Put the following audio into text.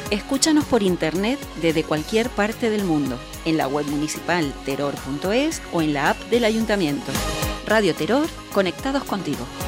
Escúchanos por internet desde cualquier parte del mundo, en la web municipal teror.es o en la app del Ayuntamiento. Radio Terror, conectados contigo.